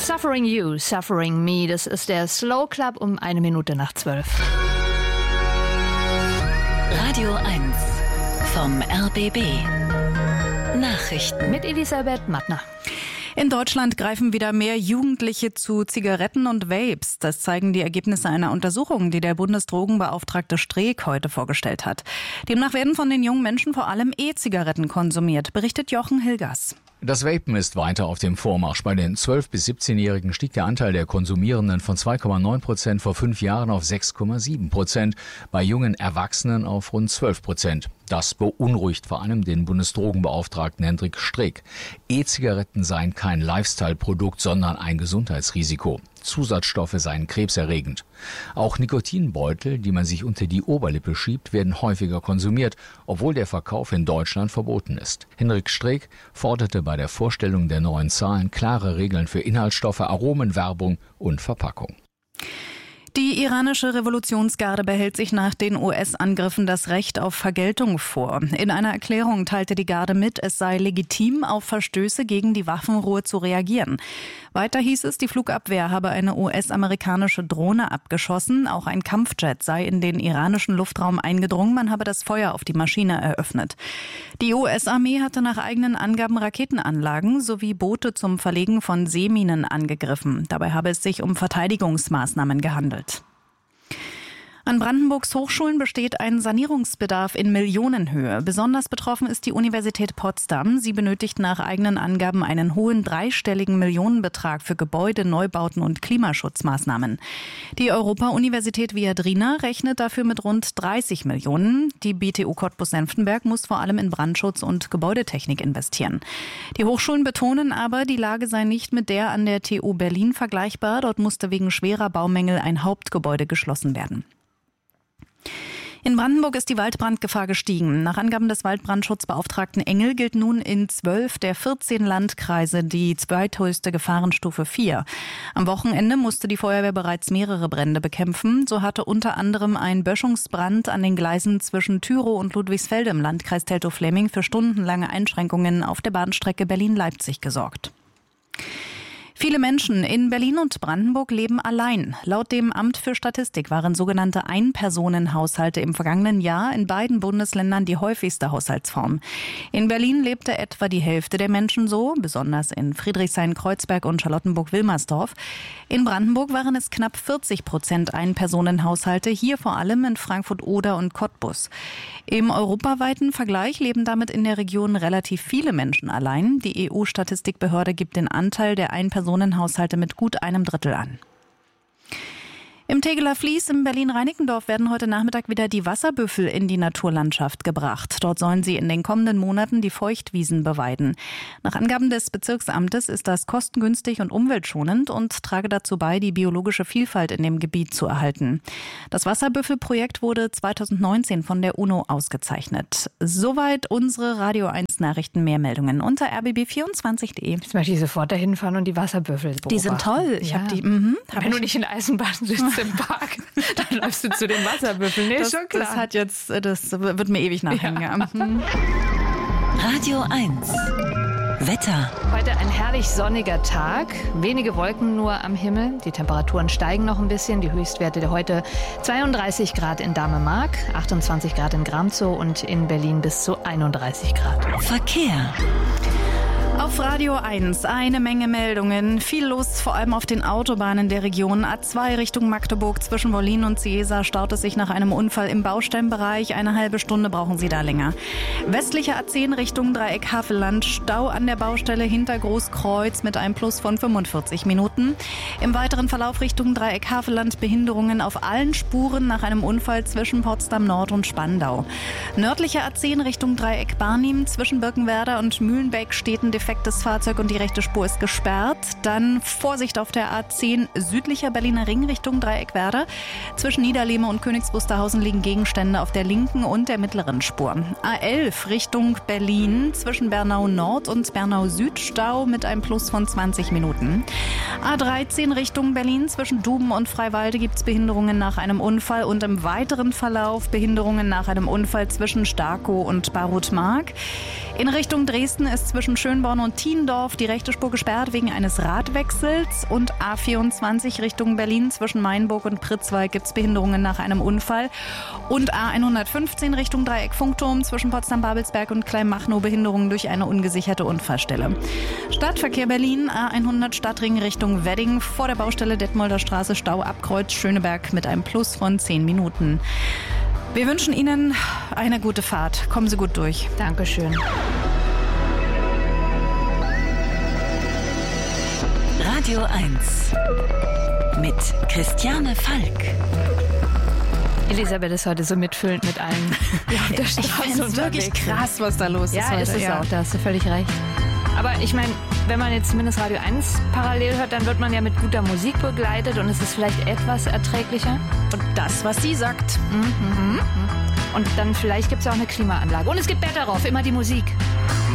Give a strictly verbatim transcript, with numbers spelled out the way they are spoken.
Suffering You, Suffering Me, das ist der Slow Club um eine Minute nach zwölf. Radio eins vom R B B. Nachrichten Mit Elisabeth Mattner. In Deutschland greifen wieder mehr Jugendliche zu Zigaretten und Vapes. Das zeigen die Ergebnisse einer Untersuchung, die der Bundesdrogenbeauftragte Streeck heute vorgestellt hat. Demnach werden von den jungen Menschen vor allem E-Zigaretten konsumiert, berichtet Jochen Hilgers. Das Vapen ist weiter auf dem Vormarsch. Bei den zwölf- bis siebzehnjährigen stieg der Anteil der Konsumierenden von zwei Komma neun Prozent vor fünf Jahren auf sechs Komma sieben Prozent, bei jungen Erwachsenen auf rund zwölf Prozent. Das beunruhigt vor allem den Bundesdrogenbeauftragten Hendrik Streeck. E-Zigaretten seien kein Lifestyle-Produkt, sondern ein Gesundheitsrisiko. Zusatzstoffe seien krebserregend. Auch Nikotinbeutel, die man sich unter die Oberlippe schiebt, werden häufiger konsumiert, obwohl der Verkauf in Deutschland verboten ist. Hendrik Streeck forderte bei der Vorstellung der neuen Zahlen klare Regeln für Inhaltsstoffe, Aromen, Werbung und Verpackung. Die iranische Revolutionsgarde behält sich nach den U S-Angriffen das Recht auf Vergeltung vor. In einer Erklärung teilte die Garde mit, es sei legitim, auf Verstöße gegen die Waffenruhe zu reagieren. Weiter hieß es, die Flugabwehr habe eine U S-amerikanische Drohne abgeschossen. Auch ein Kampfjet sei in den iranischen Luftraum eingedrungen. Man habe das Feuer auf die Maschine eröffnet. Die U S-Armee hatte nach eigenen Angaben Raketenanlagen sowie Boote zum Verlegen von Seeminen angegriffen. Dabei habe es sich um Verteidigungsmaßnahmen gehandelt. An Brandenburgs Hochschulen besteht ein Sanierungsbedarf in Millionenhöhe. Besonders betroffen ist die Universität Potsdam. Sie benötigt nach eigenen Angaben einen hohen dreistelligen Millionenbetrag für Gebäude, Neubauten und Klimaschutzmaßnahmen. Die Europa-Universität Viadrina rechnet dafür mit rund dreißig Millionen. Die B T U Cottbus-Senftenberg muss vor allem in Brandschutz und Gebäudetechnik investieren. Die Hochschulen betonen aber, die Lage sei nicht mit der an der T U Berlin vergleichbar. Dort musste wegen schwerer Baumängel ein Hauptgebäude geschlossen werden. In Brandenburg ist die Waldbrandgefahr gestiegen. Nach Angaben des Waldbrandschutzbeauftragten Engel gilt nun in zwölf der vierzehn Landkreise die zweithöchste Gefahrenstufe vier. Am Wochenende musste die Feuerwehr bereits mehrere Brände bekämpfen. So hatte unter anderem ein Böschungsbrand an den Gleisen zwischen Tyrow und Ludwigsfelde im Landkreis Teltow-Fläming für stundenlange Einschränkungen auf der Bahnstrecke Berlin-Leipzig gesorgt. Viele Menschen in Berlin und Brandenburg leben allein. Laut dem Amt für Statistik waren sogenannte Ein-Personen-Haushalte im vergangenen Jahr in beiden Bundesländern die häufigste Haushaltsform. In Berlin lebte etwa die Hälfte der Menschen so, besonders in Friedrichshain-Kreuzberg und Charlottenburg-Wilmersdorf. In Brandenburg waren es knapp vierzig Prozent Ein-Personen-Haushalte, hier vor allem in Frankfurt-Oder und Cottbus. Im europaweiten Vergleich leben damit in der Region relativ viele Menschen allein. Die E U-Statistikbehörde gibt den Anteil der Ein-Personen Personenhaushalte mit gut einem Drittel an. Im Tegeler Fließ im Berlin-Reinickendorf werden heute Nachmittag wieder die Wasserbüffel in die Naturlandschaft gebracht. Dort sollen sie in den kommenden Monaten die Feuchtwiesen beweiden. Nach Angaben des Bezirksamtes ist das kostengünstig und umweltschonend und trage dazu bei, die biologische Vielfalt in dem Gebiet zu erhalten. Das Wasserbüffel-Projekt wurde zweitausendneunzehn von der UNO ausgezeichnet. Soweit unsere Radio eins Nachrichten. Mehr Meldungen unter r b b vierundzwanzig punkt de. Jetzt möchte ich sofort dahin fahren und die Wasserbüffel beobachten. Die sind toll. Ich ja. hab die, mhm, hab Wenn ich. du nicht in der Eisenbahn sitzt im Park, dann läufst du zu den Wasserbüffeln. Nee, das, schon klar. Das hat jetzt, das wird mir ewig nachhängen. Ja. Mhm. Radio eins Wetter. Heute ein herrlich sonniger Tag. Wenige Wolken nur am Himmel. Die Temperaturen steigen noch ein bisschen. Die Höchstwerte der heute zweiunddreißig Grad in Dahme-Mark, achtundzwanzig Grad in Gramzow und in Berlin bis zu einunddreißig Grad. Verkehr. Auf Radio eins eine Menge Meldungen. Viel los, vor allem auf den Autobahnen der Region. A zwei Richtung Magdeburg zwischen Wollin und Ciesa staut es sich nach einem Unfall im Baustellenbereich. Eine halbe Stunde brauchen Sie da länger. Westliche A zehn Richtung Dreieck Havelland. Stau an der Baustelle hinter Großkreuz mit einem Plus von fünfundvierzig Minuten. Im weiteren Verlauf Richtung Dreieck Havelland Behinderungen auf allen Spuren nach einem Unfall zwischen Potsdam Nord und Spandau. Nördliche A zehn Richtung Dreieck Barnim zwischen Birkenwerder und Mühlenbeck steht ein defektes Fahrzeug und die rechte Spur ist gesperrt. Dann Vorsicht auf der A zehn südlicher Berliner Ring Richtung Dreieck Werder. Zwischen Niederlehme und Königs Wusterhausen liegen Gegenstände auf der linken und der mittleren Spur. A elf Richtung Berlin zwischen Bernau Nord und Bernau Süd Stau mit einem Plus von zwanzig Minuten. A dreizehn Richtung Berlin zwischen Duben und Freiwalde gibt es Behinderungen nach einem Unfall und im weiteren Verlauf Behinderungen nach einem Unfall zwischen Starkow und Barutmark. In Richtung Dresden ist zwischen Schönborn und Clermont-Tiendorf die rechte Spur gesperrt wegen eines Radwechsels und A vierundzwanzig Richtung Berlin zwischen Mainburg und Pritzwalk gibt es Behinderungen nach einem Unfall und A hundertfünfzehn Richtung Dreieck Funkturm zwischen Potsdam-Babelsberg und Kleinmachnow Behinderungen durch eine ungesicherte Unfallstelle. Stadtverkehr Berlin A hundert Stadtring Richtung Wedding vor der Baustelle Detmolder Straße Stau ab Kreuz Schöneberg mit einem Plus von zehn Minuten. Wir wünschen Ihnen eine gute Fahrt. Kommen Sie gut durch. Dankeschön. Radio eins mit Christiane Falk. Elisabeth ist heute so mitfühlend mit allen. Ja, der ich finde es wirklich krass, was da los ist. Ja, heute. ist es ja. auch, da hast du völlig recht. Aber ich meine, wenn man jetzt zumindest Radio eins parallel hört, dann wird man ja mit guter Musik begleitet und es ist vielleicht etwas erträglicher. Und das, was sie sagt. Mhm. Und dann vielleicht gibt es auch eine Klimaanlage. Und es gibt Betteroff, immer die Musik.